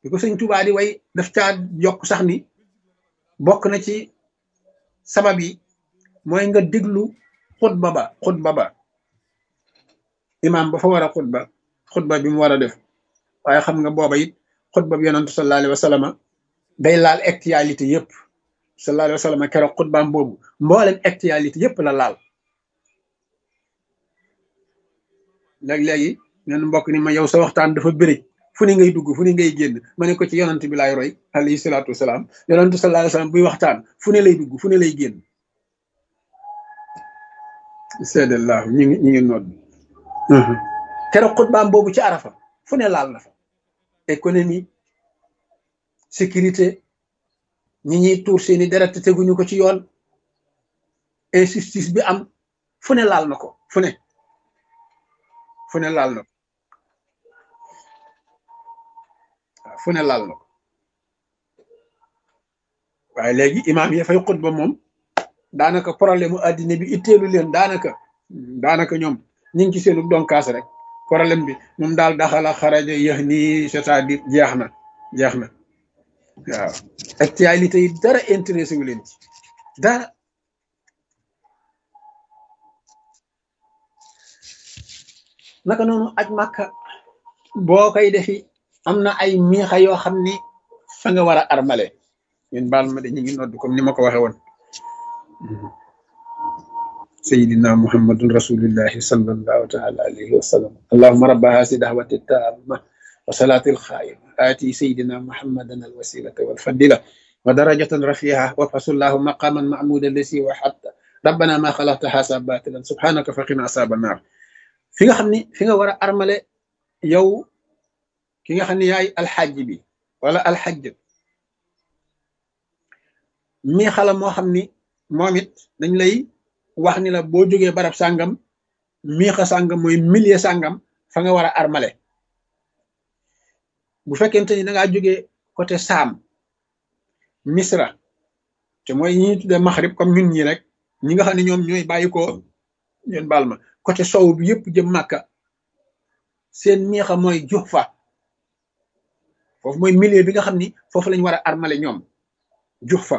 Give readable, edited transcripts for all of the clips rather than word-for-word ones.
bi ko sëñ Tuubaa di way daf caa yokk sax ni bokk na ci sabab yi mooy nga déglu xutba ba imaam ba fa war a xutba bi mu war a def waaye xam nga booba it xutba bi yonantu sallallahu alayhi wa sallam day laal actualité yëpp sallallahu alayhi wa sallam keroog xutbaam boobu mboolem actualité yëpp la laal léegi-léegi neen mbokk ni ma yow sa waxtaan dafa bëri fu ni ngay dugg fu ni ngay génn ma ne ko ci yonant bi laay roy alayhi salaatu wasalaam yonantu sallallahu alayhi wa sallam buy waxtaan fu ne lay dugg fu ne lay génn seedallahu ñi ngi nodd keroog xutbaam boobu ci arafa fu ne laal na fa économie sécurité ñi ñuy tuur seeni deret te teguñu ko ci yoon injustice bi am fu ne laal na ko fu ne laal na ko waaw fu ne laal na ko waaye léegi imaam yi fay xutba moom daanaka problème mu addina bi itteelu leen daanaka ñoom ñu ngi ci seenu donkaas rek problème bi moom daal daxala xaraja yéex nii c'est-à-dire jeex na waaw actualité yi dara intéressé wu leen ci dara naka noonu aj màkka boo koy defi am na ay miixa yoo xam ni fa nga war a armale ñun baal ma de ñu ngi nodd comme ni ma ko waxe woon sayidina muhammadun rasulillahi sallallahu taala alayhi wa sallam allahuma rabba hasi dahwati taama wa salati alxaima ati sayidina muhammadan alwasilata walfadila wa darajatan rafiha wabhasullahu maqaman mahmuda lasi wa hatta rabbana ma xalaqta hasa batilan subhanaka faqina asaba naar fi nga xam ni fi nga war a armale yow ki nga xam ne yaay alxajj bi wala alxajj mi xala moo xam ni moom it dañ lay wax ni la boo jógee barab sàngam miixa sàngam mooy milieu sàngam fa nga war a armale bu fekkente ni da ngaa jógee côté Saam Misra te mooy ñi ñuy tuddee Maghrib comme ñun ñi rek ñi nga xam ne ñoom ñooy bàyyi ko ñeen baal ma côté sow bi yëpp jëm Màkka seen miixa mooy Juhfa foofu mooy milieu bi nga xam ni foofu lañ war a armale ñoom Juhfa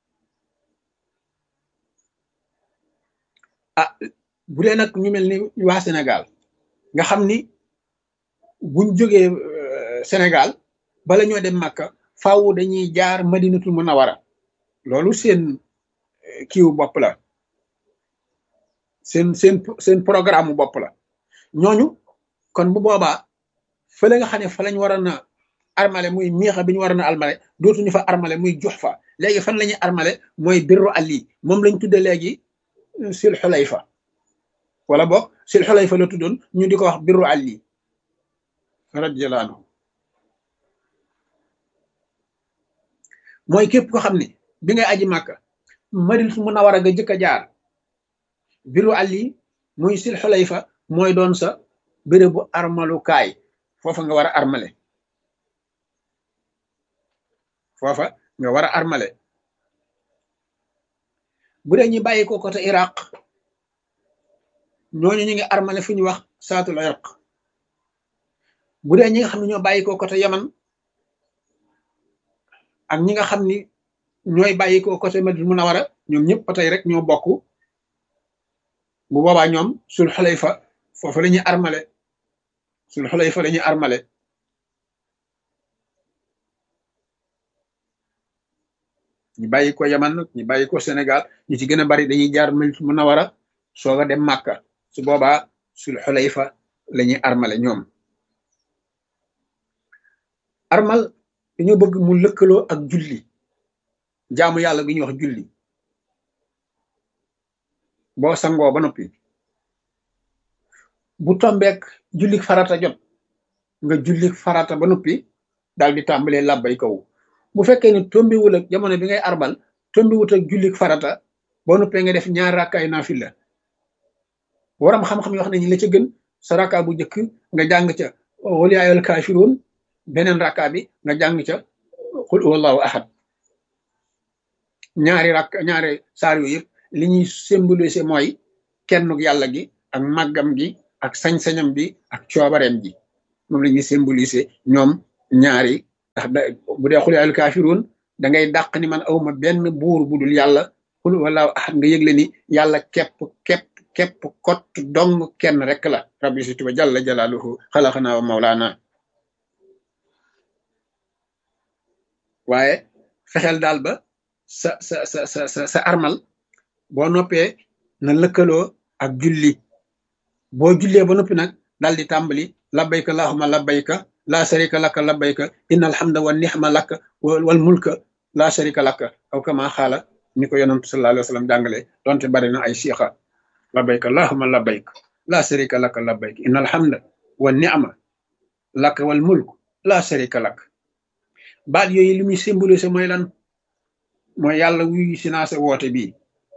ah bu dee nag ñu mel ni waa Sénégal nga xam ni buñ jógee Sénégal bala ñoo dem Màkka faaw dañuy jaar Madinatul Munawara loolu seen kiiwu bopp la seen programme bopp la ñooñu kon bu boobaa fële nga xam ne fa lañ waroon a armale muy miixa bi ñu waroon a armale dootuñu fa armale muy Juhfa léegi fan la ñuy armale mooy Birru Ali moom lañ tudde léegi Sil Xulayfa wala boog Sil Xulayfa la tuddoon ñu di ko wax Birru Ali radiyallahu anhu mooy képp ko xam ne bi ngay aji Màkka Madinatul Munawara nga jëkk a jaar Birru Ali muy Sil Xulayfa mooy doon sa bérébu armalukaay foofa nga war a armale foofa nga war a armale bu dee ñu bàyyi ko côté Iraq ñooñu ñu ngi armale fu ñu wax saatul irq bu dee ñi nga xam ne ñoo bàyyi ko côté Yaman ak ñi nga xam ni ñooy bàyyi ko côté Madina Munawara ñoom ñëpp ba tey rek ñoo bokk bu boobaa ñoom Sul Xulayfa foofu la ñuy armale Sul Xulayfa la ñuy armale ñu bàyyi ko Yaman ñu bàyyi ko Sénégal ñu ci gën a bari dañuy jaar Madina Munawara soog a dem Màkka su boobaa Sul Xulayfa la ñuy armale ñoom armal dañoo bëgg mu lëkkaloo ak julli jaamu yàlla gi ñuy wax julli boo sangoo ba noppi bu tombeek jullik farata jot nga jullik farata ba noppi daal di tàmbalee làbbay kaw bu fekkee ne tombiwul ak jamono bi ngay arbal tombiwut ak jullik farata boo noppee nga def ñaar rakkaay naafila waram xam-xam yoo xam ne ñi la ca gën sa rakka bu njëkk nga jàng ca qul yaa ayyuhal kaafiruun beneen rakka bi nga jàng ca qul huwallahu ahad ñaari saar yooyu yëpp li ñuy symboliser mooy kennuk yàlla gi ak màggam gi ak sañ-sañam bi ak coobareem ji moom la ñuy symboliser ñoom ñaari ndax bu dee xul yaa ayyuhal kaafiruun da ngay dàq ni man awma benn buur bu dul yàlla xul wallaahu ahad nga yëgle ni yàlla képp kott dong kenn rek la rabbi si tuba jalla jalaaluhu xalaqanaa wa mawlaana waaye fexeel daal ba sa armal boo noppee na lëkkaloo ak julli boo jullee ba noppi nag daal di tàmbali labbayka allahumma labbayka laa sharika laka labbayka inna alhamda wa nixma laka wal mulka laa sharika laka aw kama xaala ni ko yonantu sallallahu alayhi wa sallam jàngale donte bari na ay siixa labbayka allahumma labbayka laa sharika laka labbayka inna alhamda wa nixma laka wal mulk laa sharika laka baat yooyu li muy symbolisé mooy lan mooy yàlla wuyu si naa sa woote bii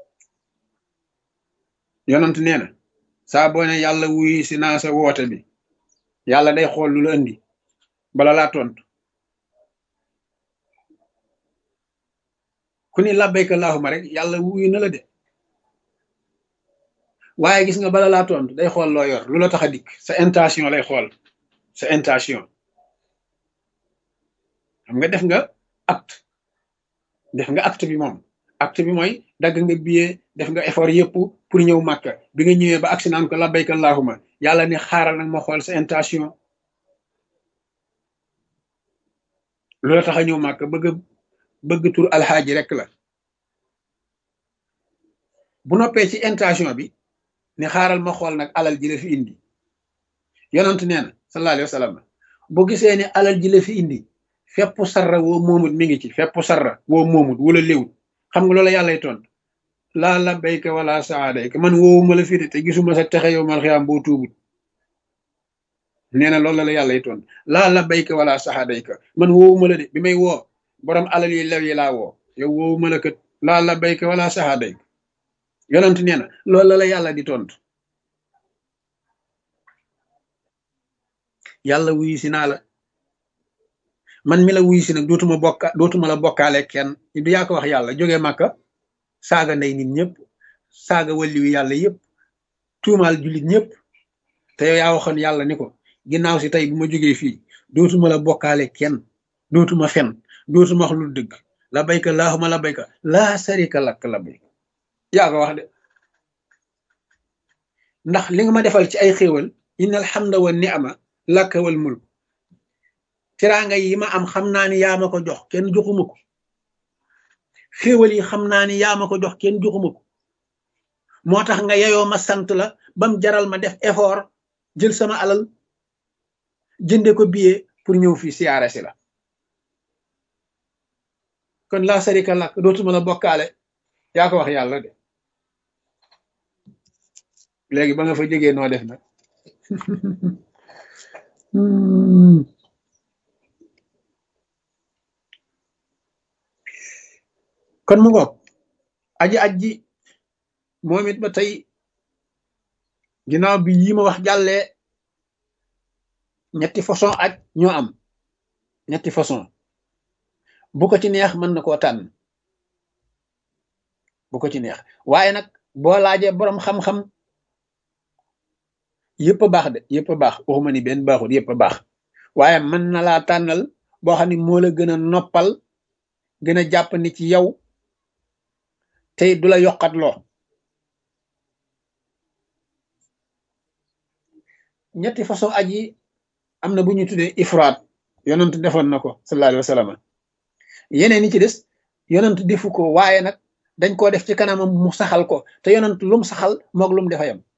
yonant nee na saa boo ne yàlla wuyu si naa sa woote bi yàlla day xool lu la indi bala laa tontu ku ni labbayka allahumma rek yàlla wuyu na la de waaye gis nga bala laa tontu day xool loo yor lu la tax a dikk sa intention lay xool sa intention xam nga def nga acte bi moom acte bi mooy dagg nga billet def nga effort yëpp pour ñëw Màkka bi nga ñëwee ba agsi naan ko labbayka allahumma yàlla ne xaaral nag ma xool sa intention loola tax a ñëw Màkka bëgg tur alxaaji rek la bu noppee ci intention bi ne xaaral ma xool nag alal ji la fi indi yonent nee na sallallahu alayhi wa sallam bu gisee ne alal ji la fi indi fepp sarra woo moomut mi ngi ci fepp sarra woo moomut wala léwut xam nga loola yàllay tontu laa labbayka wala saadayka man woowuma la fi te gisuma sa texe yow mal xiyaam boo tuubut nee na loolu la yàllay tontu laa labbayka wala saadayka man woowuma la de bi may woo borom alal yi lew yi laa woo yow woowuma la kat laa labbayka wala saadayka yonent nee na loolu la yàlla di tontu yàlla wuyu si naa la man mi la wuyu si nag dootuma la bokkaale kenn du yaa ko wax yàlla jógee Màkka saaga ndey nit ñëpp saaga wàlliwu yàlla yëpp tuumaal jullit ñëpp te yow yaa waxoon yàlla ni ko ginnaaw si tey bu ma jógee fii dootuma la bokkaale kenn dootuma fen dootuma wax lu dëgg labbayka allahumma labbayka laa sharika lak labbayka yaa ko wax de ndax li nga ma defal ci ay xéewal innal hamda wa ni'ma laka wal mulk teraanga yi ma am xam naa ni yaa ma ko jox kenn joxuma ko xéewal yi xam naa ni yaa ma ko jox kenn joxuma ko moo tax nga yeyoo ma sant la bam jaral ma def effort jël sama alal jënde ko billet pour ñëw fii siyaare si la kon laa sarika lak dootuma la bokkaale yaa ko wax yàlla de léegi ba nga fa jógee noo def nag kon mu ngoog aji moom it ba tey ginnaaw bi yi ma wax jàllee ñetti façon aj ñoo am ñetti façon bu ko ci neex mën na koo tànn bu ko ci neex waaye nag boo laajee boroom xam-xam yëpp a baax de yëpp a baax waxuma ni benn baaxul yëpp a baax waaye mën na laa tànnal boo xam ne moo la gën a noppal gën a jàpp ni ci yow tey du la yokkat loo ñetti façon aj yi am na bu ñu tuddee ifraat yonent defoon na ko sallallahu alayhi wa sallam yeneen yi ci des yonent defu ko waaye nag dañ koo def ci kanamam mu saxal ko te yonent lum saxal moog lum defa yam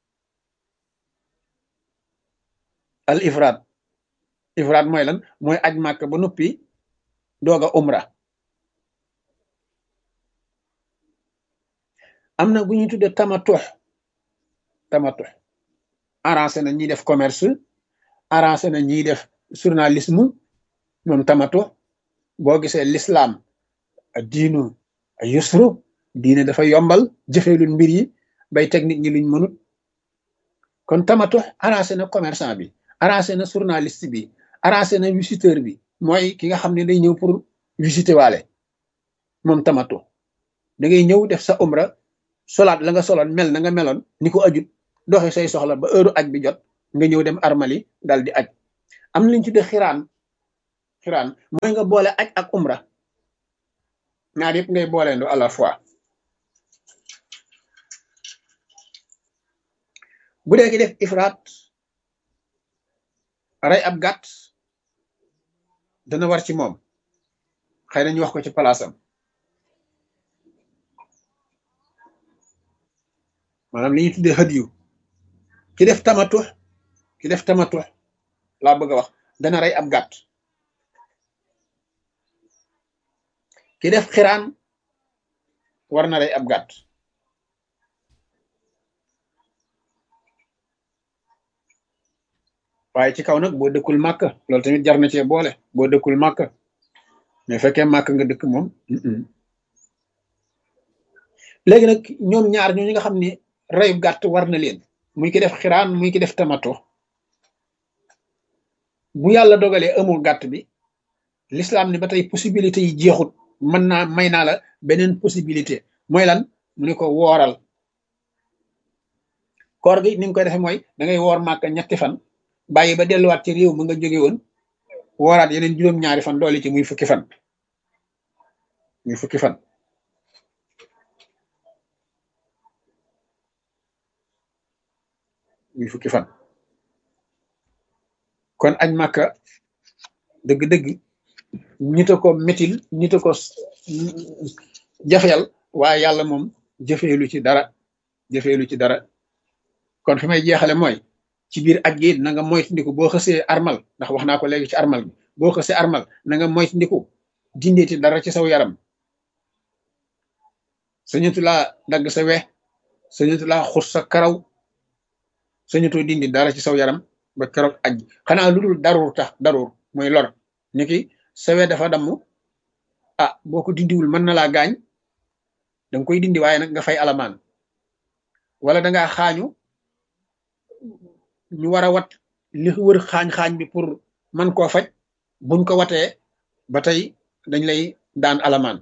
al ifraat mooy lan mooy aj màkk ba noppi doog a umra am na bu ñuy tuddee tamatux arrangé na ñiy def commerce arrangé na ñiy def journalisme moom tamatux boo gisee l'islam diinu yusru diine dafa yombal jëfelul mbir yi bay teg nit ñi luñ mënut kon tamatux arrangé na commerçant bi arrangé na journaliste bi arrangé na visiteur bi mooy ki nga xam ne day ñëw pour visiter waale moom tamatux da ngay ñëw def sa umra solaat la nga soloon mel na nga meloon ni ko ajut doxi say soxla ba heure aj bi jot nga ñëw dem armali dal di aj am na liñ tuddee xiraan xiraan mooy nga boole aj ak umra ñaar yëpp ngay booleendo à la fois. bu dee ki def ifraat rey ab gàtt dana war ci moom, xëy na ñu wax ko ci palaasam, maanaam li ñuy tuddee hadiyu. ki def tamatux laa bëgg a wax dana rey ab gàtt. ki def xiraan war na rey ab gàtt. waaye ci kaw nag boo dëkkul màkk, loolu tamit jar na cee boole, boo dëkkul màkk. mais fekkee màkk nga dëkk moom. léegi nag ñoom ñaar ñooñu nga xam ne reyu gàtt war na leen, muy ki def xiraan muy ki def tamato, bu yàlla dogalee amul gàtt bi, l'islam ni ba tey possibilité yi jeexut, mën naa may naa la beneen possibilité. mooy lan? mu ne ko wooral. koor gi ni nga koy defee mooy da ngay woor màkk ñetti fan, bàyyi ba delluwaat ci réew mu nga jóge woon, wooraat yeneen juróom-ñaari fan doole ci muy fukki fan. muy fukki fan. muy fukki fan. kon añ màkka dëgg-dëgg ñita ko métil ñita ko jafeyal, waaye yàlla moom jëfeelu ci dara. kon fi may jeexale mooy ci biir aj gi na nga moytandiku boo xësee armal, ndax wax naa ko léegi ci armal bi, boo xësee armal na nga moytandiku dindeeti dara ci saw yaram. sañatu laa dagg sa we, sañatu laa xus sa karaw, sañatoo dindi dara ci saw yaram ba keroog aj. xanaa lu dul daruur mooy lor, ni ki sa we dafa damm, boo ko dindiwul mën na laa gaañ, danga koy dindi waaye nag nga fay alamaan. wala dangaa xaañu, ñu war a wat li wër xaañ-xaañ bi pour man koo faj, buñ ko watee ba tey dañ lay daan alamaan.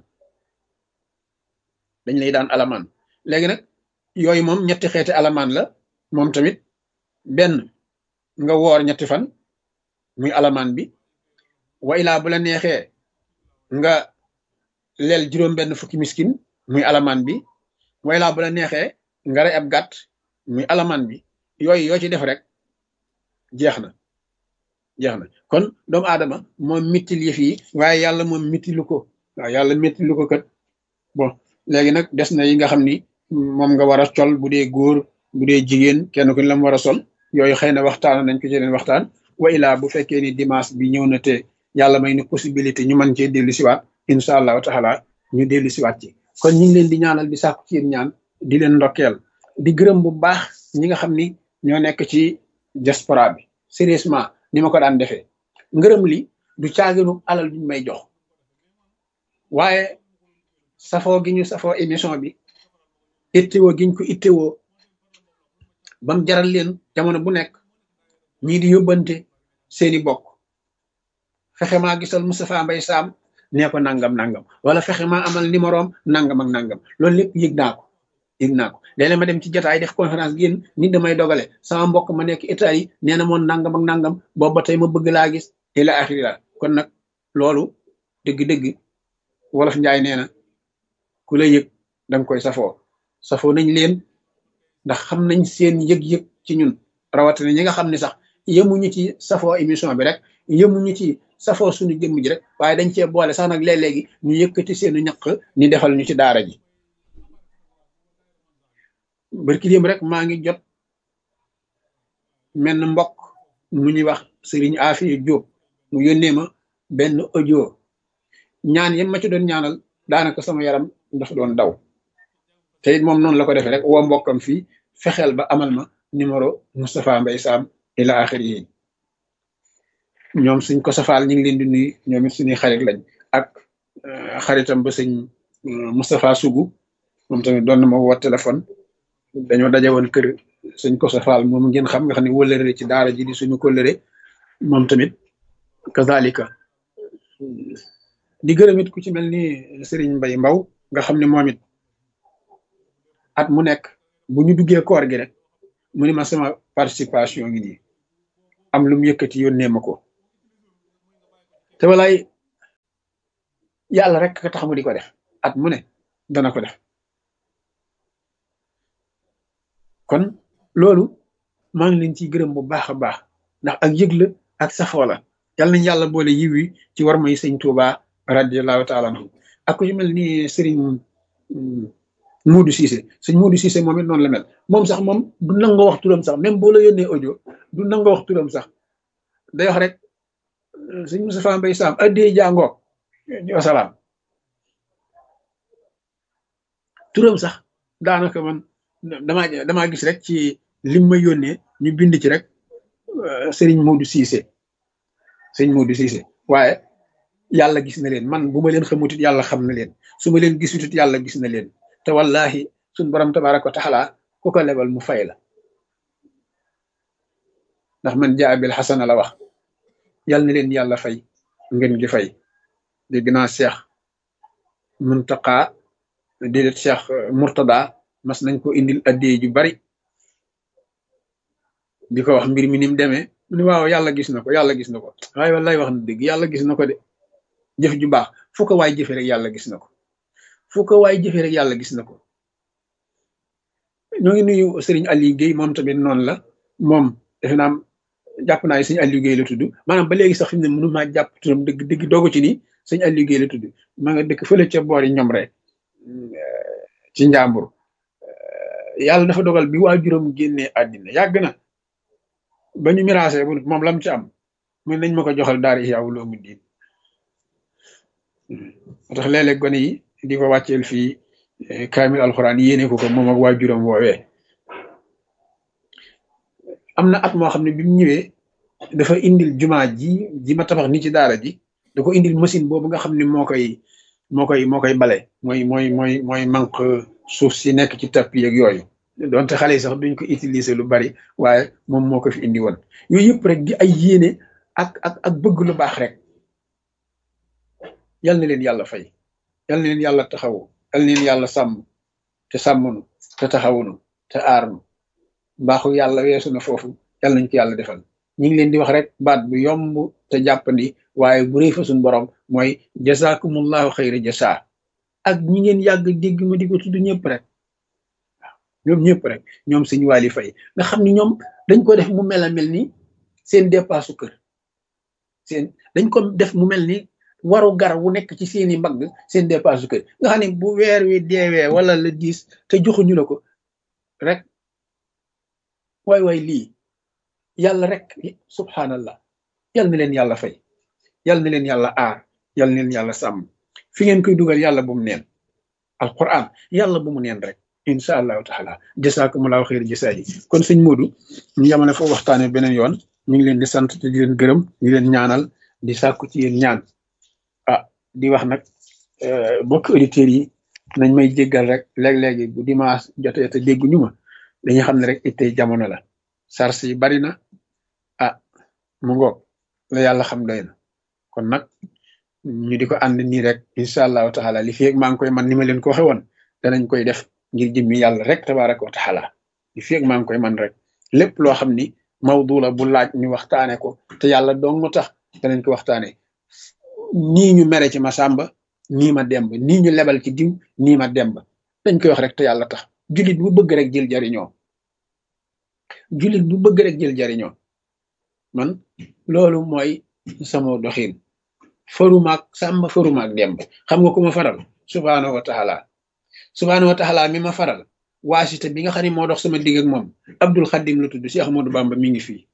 léegi nag yooyu moom ñetti xeeti alamaan la. moom tamit benn nga woor ñetti fan muy alamaan bi, wa ilaa bu la neexee nga leel juróom benn fukki miskin muy alamaan bi, wa ilaa bu la neexee nga rey ab gàtt muy alamaan bi. yooyu yoo ci def rek jeex na. kon doomu aadama moom mittil yëf yi, waaye yàlla moom mittilu ko. waaw yàlla mittilu ko kat. bon léegi nag des na yi nga xam ni moom nga war a col, bu dee góor bu dee jigéen, kenn ku ne la mu war a sol. yooyu xëy na waxtaan nañ ko ci leen waxtaan. wa ilaa bu fekkee ni dimanche bi ñëw na te yàlla may ni possibilité ñu mën cee dellu siwaat, incha allahu taala ñu dellu siwaat ci. kon ñu ngi leen di ñaanal di sàkku ci yéen ñaan, di leen ndokkeel, di gërëm bu baax ñi nga xam ni ñoo nekk ci diaspora bi. sérieusement ni ma ko daan defee, ngërëm li du caaginu alal duñ may jox, waaye safoo gi ñu safoo émission bi, ittewoo giñ ko ittewoo bam jaral leen jamono bu nekk ñii di yóbbante seeni bokk, fexe maa gisal Moustapha Mbaye Sam nee ko nangam wala fexe maa amal numéroom nangam ak nangam. loolu lépp yëg naa ko léeg-léeg ma dem ci jotaay def conférence génn nit damay dogale sama mbokk ma nekk Italie nee na moon nangam ak nangam, boobu ba tey ma bëgg laa gis ila axira. kon nag loolu dëgg-dëgg wolof njaay nee na ku la yëg danga koy safoo nañ leen, ndax xam nañ seen yëg-yëg ci ñun, rawatina ñi nga xam ne sax yemuñu ci safoo émission bi rek, yemuñu ci safoo suñu jëmm ji rek, waaye dañ cee boole sax nag léeg-léegi ñu yëkkati seenu ñaq ni defal ñu ci daara ji. barki démb rek maa ngi jot menn mbokk mu ñuy wax Serigne Afi Diop, mu yónnee ma benn audio, ñaan yam ma ci doon ñaanal daanaka sama yaram dafa doon daw. te it moom noonu la ko defee rek, woo mbokkam fii fexeel ba amal ma numéro Moustapha Mbaye Sam ila axiri yi. ñoom suñ ko safaal ñu ngi leen di nuyu, ñoom it suñuy xarit lañ. ak xaritam ba sëñ Moustapha Sougou, moom tamit doon na ma woo téléphone. dañoo daje woon kër suñ ko safaal moom ngeen xam nga xam ne wëllëre ci daara ji di suñu kóllëre, moom tamit kazalika. di gërëm it ku ci mel ni Serigne Mbaye Mbaw nga xam ne moom it at mu nekk bu ñu duggee koor gi rek mu ni ma sama participation ngi nii, am lu mu yëkkati yónnee ma ko. te walaay yàlla rek ka tax mu di ko def at mu ne dana ko def. kon loolu maa ngi leen ciy gërëm bu baax a baax ndax ak yëg la ak safoo la yal nañ yàlla boole yiw yi ci war may sëñ Tuuba radiallahu taala anhu ak ku ci mel ni sëriñ Modou Cissé sëñ Modou Cissé moom it noonu la mel moom sax moom du nangoo wax turam sax même boo la yónnee audio du nangoo wax turam sax day wax rek sëñ Moustapha Mbaye Sam addee jàngoog wasalaam turam sax daanaka man damaa gis rek ci lim ma yónnee ñu bind ci rek sëriñ Modou Cissé sëñ Modou Cissé waaye yàlla gis na leen man bu ma leen xamutit yàlla xam na leen su ma leen gisutit yàlla gis na leen te wallahi suñ borom tabaraka wa taala ku ko lebal mu fay la ndax man jaa bil xasana la wax yàlla na leen yàlla fay ngeen gi fay dégg naa Cheikh Muntaqa déedéet Cheikh Murtada mas nañ ko indil addee ju bari di ko wax mbir mi ni mu demee mu ne waaw yàlla gis na ko waaye wallaay wax na dëgg yàlla gis na ko de jëf ju baax fu ko waay jëfe rek yàlla gis na ko fu ko waay jëfe rek yàlla gis na ko ñoo ngi nuyu sëriñ Aliou Guèye moom tamit noonu la moom defe naa jàpp naa sëñ Aliou Guèye la tudd maanaam ba léegi sax fi mu ne mënu maa jàpp turam dëgg doogu ci nii sëñ Aliou Guèye la tudd maa nga dëkk fële ca boori ñoom rek ci njàmbur yàlla dafa dogal bi waajuram génnee àddina yàgg na ba ñu miraasee bu moom lam ci am muy nañ ma ko joxal daara Ihya Ulumuddin moo tax léeg-léeg gone yi di ko wàcceel fii kaamil alxuraan yéene ko moom ak waajuram woowee am na at moo xam ne bi mu ñëwee dafa indil jumaa ji ma tabax ni ci daara ji da ko indil machine boobu nga xam ne moo koy bale mooy manque suuf si nekk ci tapis ak yooyu donte xale yi sax duñ ko utiliser lu bari waaye moom moo ko fi indi woon yooyu yëpp rek di ay yéene ak bëgg lu baax rek yal na leen yàlla fay yal na leen yàlla taxawu yal na leen yàlla sàmm te sàmmunu te taxawunu te aarnu mbaaxu yàlla weesu na foofu yal nañ ko yàlla defal ñu ngi leen di wax rek baat bu yomb te jàppandi waaye bu rëy fa suñ borom mooy jazakumullahu xayra jasa ak ñi ngeen yàgg dégg ma di ko tudd ñëpp rek ñoom ñëpp rek ñoom sëñ Waly Faye nga xam ni ñoom dañ ko def mu mel ni seen dépasse kër dañ ko def mu mel ni waru gar wu nekk ci seeni mbagg seen dépasse kër nga xam ne bu weer wi deewee wala le 10 te joxuñu la ko rek waay lii yàlla rek subhanallah yal na leen yàlla fay yal na leen yàlla aar yal na leen yàlla sàmm fi ngeen koy dugal yàlla bu mu neen alquran yàlla bu mu neen rek incha allahu taala jasaakumullahu xayr jasaa yi kon sëñ Modou ñu yamane foofu waxtaane beneen yoon ñu ngi leen di sant te di leen gërëm di leen ñaanal di sàkku ci yéen ñaan di wax nag bokk auditeurs yi nañ may jéggal rek léeg-léegi bu dimanche jotee te dégguñu ma dañuy xam ne rek ittey jamono la sars yi bari na mu ngoog la yàlla xam doy na kon nag ñu di ko ànd nii rek incha allahu taala li fi maa ngi koy man ni ma leen ko waxe woon danañ koy def ngir jëmmi yàlla rek tabaraka wa taala li fi maa ngi koy man rek lépp loo xam ni mawdu la bu laaj ñu waxtaane ko te yàlla dong mu tax danañ ko waxtaane nii ñu mere ci ma sàmba nii ma demb nii ñu lebal ci diw nii ma demb dañ koy wax rek te yàlla tax jullit bu bëgg rek jël jariñoo jullit bu bëgg rek jël jariñoo man loolu mooy sama doxin farumaak sàmba farumaak demb xam nga ku ma faral subhaanahu wa taala mi ma faral waasita bi nga xam ne moo dox sama digg ak moom Abdul Xadim la tudd Cheikh Ahmadou Bamba mi ngi fii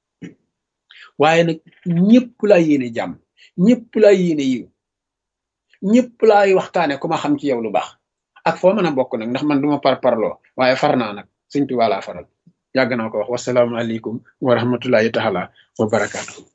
waaye nag ñëpp laa yéene jàmm ñëpp laa yéene yiw ñëpp laay waxtaane ku ma xam ci yow lu baax ak foo mën a bokk nag ndax man duma parloo waaye far naa nag Sëñ Tuubaa laa faral yàgg naa ko wax wasalaamualeykum wa rahmatullahi taala wa barakaatu